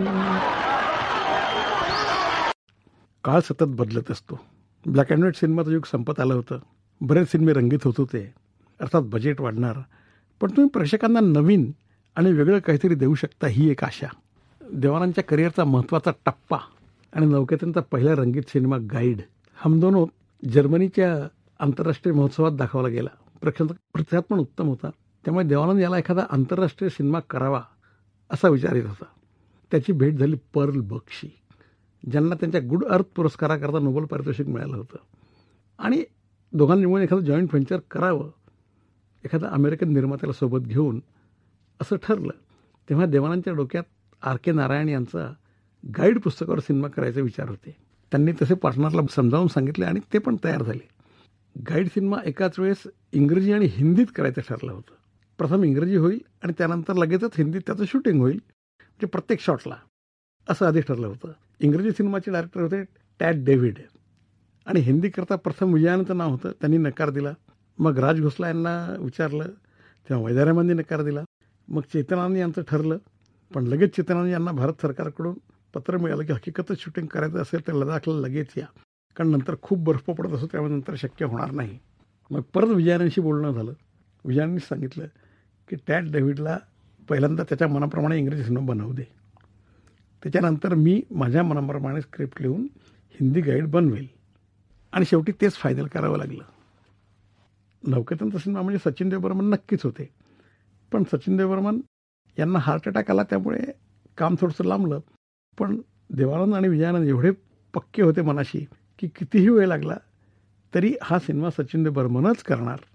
काळ सतत बदलत असतो. ब्लॅक अँड व्हाईट सिनेमाचं युग संपत आलं होतं. बरेच सिनेमे रंगीत होत होते. अर्थात बजेट वाढणार, पण तुम्ही प्रेक्षकांना नवीन आणि वेगळं काहीतरी देऊ शकता ही एक आशा. देवानंदच्या करिअरचा महत्त्वाचा टप्पा आणि नौकेतनचा पहिला रंगीत सिनेमा गाईड हम दोनो जर्मनीच्या आंतरराष्ट्रीय महोत्सवात दाखवला गेला. प्रतिसाद पण उत्तम होता. त्यामुळे देवानंद याला एखादा आंतरराष्ट्रीय सिनेमा करावा असा विचार येत होता. त्याची भेट झाली पर्ल बकशी, ज्यांना त्यांच्या गुड अर्थ पुरस्काराकरता नोबेल पारितोषिक मिळालं होतं. आणि दोघांनी मिळून एखादं जॉईंट व्हेंचर करावं, एखादा अमेरिकन निर्मात्याला सोबत घेऊन असं ठरलं. तेव्हा देवानंदच्या डोक्यात R.K. नारायण यांचा गाईड पुस्तकावर सिनेमा करायचे विचार होते. त्यांनी तसे पार्टनरला समजावून सांगितले आणि ते पण तयार झाले. गाईड सिनेमा एकाच वेळेस इंग्रजी आणि हिंदीत करायचं ठरलं होतं. प्रथम इंग्रजी होईल आणि त्यानंतर लगेचच हिंदीत त्याचं शूटिंग होईल, म्हणजे प्रत्येक शॉटला, असं आधी ठरलं होतं. इंग्रजी सिनेमाचे डायरेक्टर होते टॅड डेव्हिड आणि हिंदीकरता प्रथम विजयानंदचं नाव होतं. त्यांनी नकार दिला. मग राज घोसला यांना विचारलं, तेव्हा वैद्यरामांनी नकार दिला. मग चेतनानी यांचं ठरलं, पण लगेच चेतनानी यांना भारत सरकारकडून पत्र मिळालं की हकीकतच शूटिंग करायचं असेल तर लडाखला लगेच या, कारण नंतर खूप बर्फ पडत असतो, त्यामुळे नंतर शक्य होणार नाही. मग परत विजयानंदशी बोलणं झालं. विजयानंदनी सांगितलं की टॅड डेव्हिडला पहिल्यांदा त्याच्या मनाप्रमाणे इंग्रजी सिनेमा बनवू दे, त्याच्यानंतर मी माझ्या मनाप्रमाणे स्क्रिप्ट लिहून हिंदी गाईड बनवेल. आणि शेवटी तेच फायनल करावं लागलं. नौकेतनचा सिनेमा म्हणजे सचिन देव बर्मन नक्कीच होते, पण सचिन देव बर्मन यांना हार्ट अटॅक आला, त्यामुळे काम थोडंसं लांबलं. पण देवानंद आणि विजयानंद एवढे पक्के होते मनाशी की कितीही वेळ लागला तरी हा सिनेमा सचिन देव बर्मनच करणार